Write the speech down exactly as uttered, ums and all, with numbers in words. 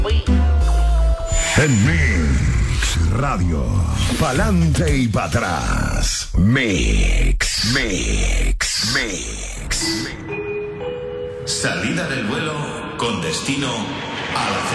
En Mix Radio, pa'lante y para atrás. Mix, Mix, Mix. Salida del vuelo con destino a la